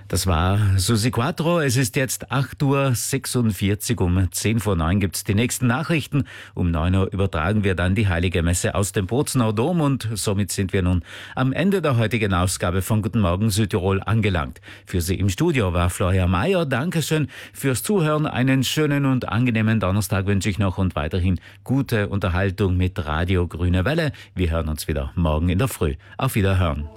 Das war Susi Quattro. Es ist jetzt 8:46 Uhr. Um 8:50 gibt's die nächsten Nachrichten. Um 9 Uhr übertragen wir dann die Heilige Messe aus dem Bozener Dom und somit sind wir nun am Ende der heutigen Ausgabe von Guten Morgen Südtirol angelangt. Für Sie im Studio war Florian Mayer. Dankeschön fürs Zuhören. Einen schönen und angenehmen Donnerstag wünsche ich noch und weiterhin gute Unterhaltung mit Radio Grüne Welle. Wir hören uns wieder morgen in der Früh. Auf Wiederhören.